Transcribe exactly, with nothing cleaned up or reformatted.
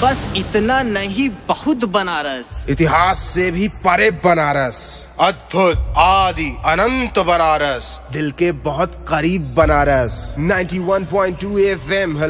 बस इतना नहीं, बहुत बनारस। इतिहास से भी परे बनारस, अद्भुत आदि अनंत बनारस, दिल के बहुत करीब बनारस। नाइंटी वन पॉइंट टू एफ एम